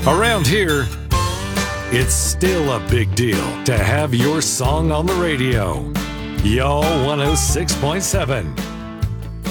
Around here, it's still a big deal to have your song on the radio. Y'all 106.7.